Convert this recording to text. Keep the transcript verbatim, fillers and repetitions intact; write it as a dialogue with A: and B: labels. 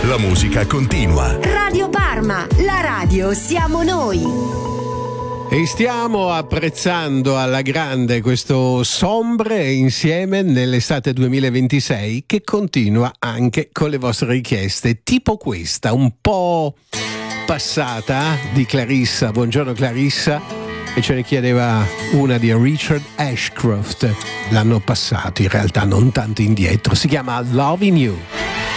A: La musica continua.
B: Radio Parma, la radio siamo noi.
C: E stiamo apprezzando alla grande questo Sombre insieme nell'estate duemilaventisei, che continua anche con le vostre richieste, tipo questa, un po' passata, di Clarissa. Buongiorno Clarissa. E ce ne chiedeva una di Richard Ashcroft l'anno passato, in realtà non tanto indietro. Si chiama Loving You.